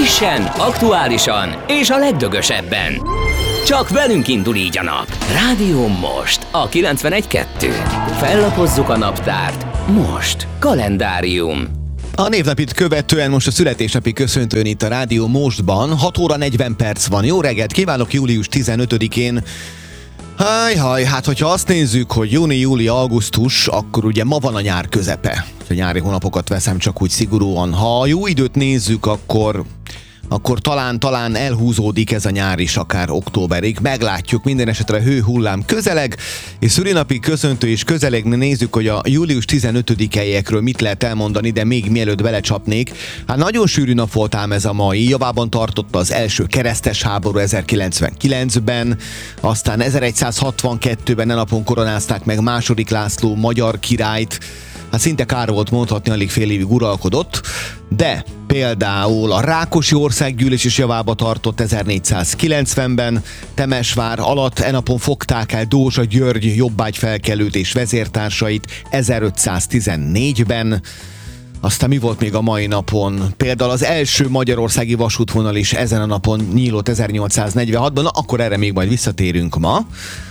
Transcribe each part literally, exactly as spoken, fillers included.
Frissen, aktuálisan és a legdögösebben. Csak velünk indul így a nap. Rádió Most a kilencvenegy kettő. Fellapozzuk a naptárt. Most. Kalendárium. A névnapit követően most a születésnapi köszöntőn itt a Rádió Mostban. hat óra negyven perc van. Jó reggelt kívánok július tizenötödikén. Hajhaj, hát hogyha azt nézzük, hogy júni, júli, augusztus, akkor ugye ma van a nyár közepe. A nyári hónapokat veszem csak úgy szigorúan. Ha a jó időt nézzük, akkor... akkor talán, talán elhúzódik ez a nyár is akár októberig. Meglátjuk, minden esetre a hőhullám közeleg, és szülinapi köszöntő is közeleg. Nézzük, hogy a július tizenötödikeiekről mit lehet elmondani, de még mielőtt belecsapnék. Hát nagyon sűrű nap volt ám ez a mai. Javában tartotta az első keresztes háború ezerkilencszázkilencben, aztán ezeregyszázhatvankettőben e napon koronázták meg második László magyar királyt. Hát szinte kár volt mondhatni, alig fél évig uralkodott, de például a Rákosi Országgyűlés is javába tartott ezernégyszázkilencvenben, Temesvár alatt e napon fogták el Dózsa György jobbágyfelkelőt és vezértársait ezerötszáztizennégyben. Aztán mi volt még a mai napon? Például az első magyarországi vasútvonal is ezen a napon nyílott ezernyolcszáznegyvenhatban, na akkor erre még majd visszatérünk ma.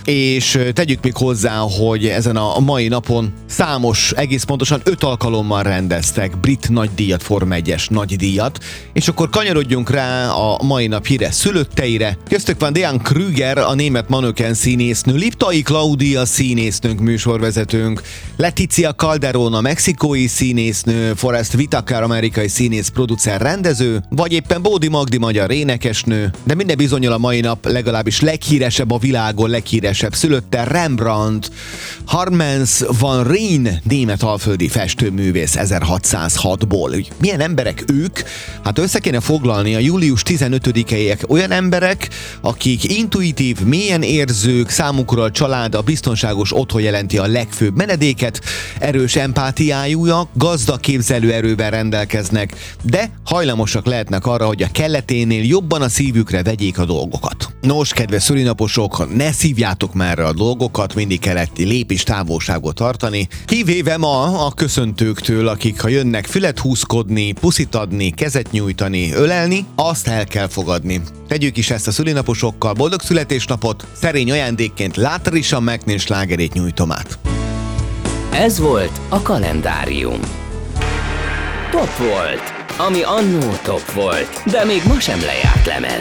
És tegyük még hozzá, hogy ezen a mai napon számos, egész pontosan öt alkalommal rendeztek brit nagydíjat, Forma egyes nagydíjat, és akkor kanyarodjunk rá a mai nap híres szülötteire. Köztük van Diane Kruger, a német Manöken színésznő, Liptai Claudia színésznőnk, műsorvezetőnk, Leticia Calderón, a mexikói színésznő, Forrest Whitaker, amerikai színész, producer, rendező, vagy éppen Bódi Magdi, magyar énekesnő, de minden bizonnyal a mai nap legalábbis leghíresebb a világon, leghíresebb szülötte Rembrandt, Harmens van Rijn, német alföldi festőművész ezerhatszázhatból. Milyen emberek ők? Hát össze kéne foglalni, a július tizenötödikeiek olyan emberek, akik intuitív, mélyen érzők, számukra a család, a biztonságos otthon jelenti a legfőbb menedéket, erős empátiájúak, gazdag képzelőerővel rendelkeznek, de hajlamosak lehetnek arra, hogy a kelleténél jobban a szívükre vegyék a dolgokat. Nos, kedves szülinaposok, ne szívjátok már a dolgokat, mindig kellett lépés távolságot tartani, kivéve ma a köszöntőktől, akik ha jönnek fület húzkodni, puszit adni, kezet nyújtani, ölelni, azt el kell fogadni. Tegyük is ezt a szülinaposokkal, boldog születésnapot, szerény ajándékként Látrisan McNeil slágerét nyújtom át. Ez volt a kalendárium. Top volt, ami annó top volt, de még ma sem lejárt lemez.